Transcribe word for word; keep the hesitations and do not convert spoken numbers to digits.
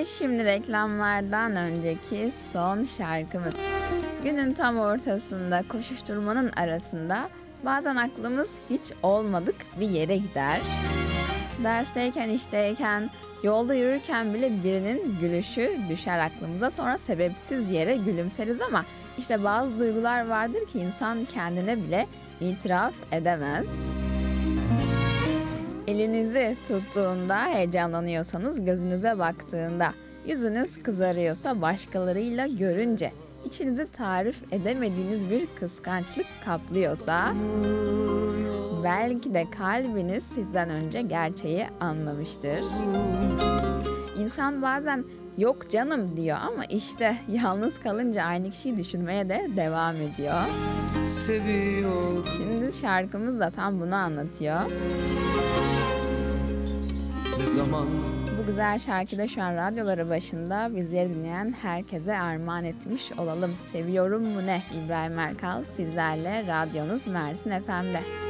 Şimdi reklamlardan önceki son şarkımız. Günün tam ortasında, koşuşturmanın arasında bazen aklımız hiç olmadık bir yere gider. Dersteyken, işteyken, yolda yürürken bile birinin gülüşü düşer aklımıza. Sonra sebepsiz yere gülümseriz ama işte bazı duygular vardır ki insan kendine bile itiraf edemez. Elinizi tuttuğunda heyecanlanıyorsanız, gözünüze baktığında, yüzünüz kızarıyorsa başkalarıyla görünce, içinizi tarif edemediğiniz bir kıskançlık kaplıyorsa, belki de kalbiniz sizden önce gerçeği anlamıştır. İnsan bazen yok canım diyor ama işte yalnız kalınca aynı kişiyi düşünmeye de devam ediyor. Seviyorum. Şimdi şarkımız da tam bunu anlatıyor. Ne zaman Bu güzel şarkıda şu an radyoları başında bizleri dinleyen herkese armağan etmiş olalım. Seviyorum mu ne? İbrahim Erkal sizlerle, radyonuz Mersin F M'de.